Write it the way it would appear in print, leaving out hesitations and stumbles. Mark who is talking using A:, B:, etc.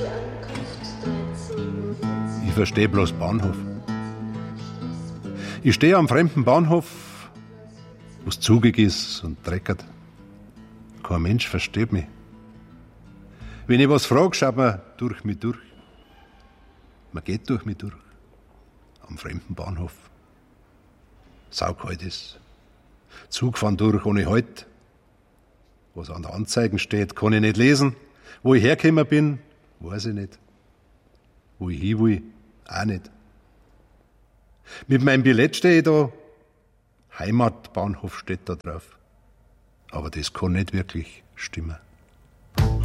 A: Ich versteh bloß Bahnhof. Ich stehe am fremden Bahnhof, wo's zugig ist und dreckert. Kein Mensch versteht mich. Wenn ich was frag, schaut man durch mich durch. Man geht durch mich durch. Am fremden Bahnhof. Saukalt ist. Zug fahren durch ohne Halt. Was an der Anzeigen steht, kann ich nicht lesen. Wo ich hergekommen bin, weiß ich nicht. Wo ich hin will, auch nicht. Mit meinem Billett stehe ich da. Heimatbahnhof steht da drauf. Aber das kann nicht wirklich stimmen.